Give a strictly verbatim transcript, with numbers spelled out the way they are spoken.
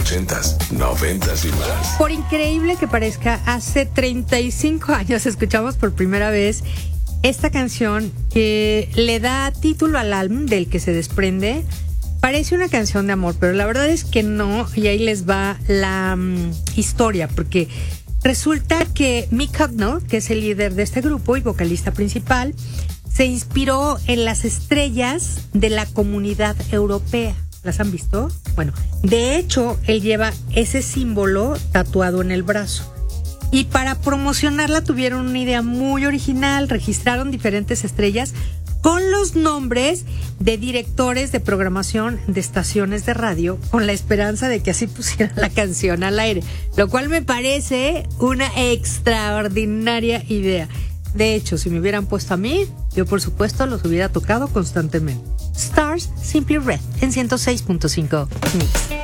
ochentas, noventas y más. Por increíble que parezca, hace treinta y cinco años escuchamos por primera vez esta canción que le da título al álbum del que se desprende. Parece una canción de amor, pero la verdad es que no, y ahí les va la um, historia, porque resulta que Mick Hucknall, que es el líder de este grupo y vocalista principal, se inspiró en las estrellas de la Comunidad Europea. ¿Las han visto? Bueno, de hecho, él lleva ese símbolo tatuado en el brazo. Y para promocionarla tuvieron una idea muy original, registraron diferentes estrellas con los nombres de directores de programación de estaciones de radio, con la esperanza de que así pusieran la canción al aire, lo cual me parece una extraordinaria idea. De hecho, si me hubieran puesto a mí, yo por supuesto los hubiera tocado constantemente. Stars, Simply Red, en ciento seis punto cinco Mix.